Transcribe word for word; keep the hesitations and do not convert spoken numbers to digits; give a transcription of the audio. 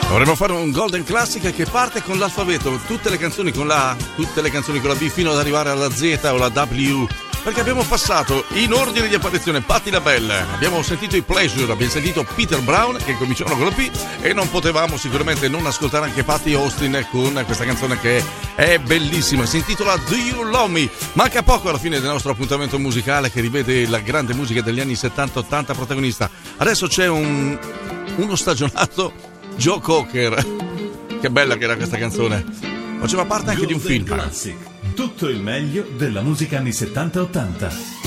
Dovremmo fare un Golden Classic che parte con l'alfabeto, tutte le canzoni con la A, tutte le canzoni con la B fino ad arrivare alla Z o la W, perché abbiamo passato in ordine di apparizione Patti LaBelle, abbiamo sentito i Pleasure, abbiamo sentito Peter Brown che cominciavano con la P e non potevamo sicuramente non ascoltare anche Patti Austin con questa canzone che è bellissima, si intitola Do You Love Me? Manca poco alla fine del nostro appuntamento musicale che rivede la grande musica degli anni settanta ottanta protagonista. Adesso c'è un uno stagionato Joe Cocker, che bella che era questa canzone, faceva parte anche di un film. Classic, tutto il meglio della musica anni settanta ottanta.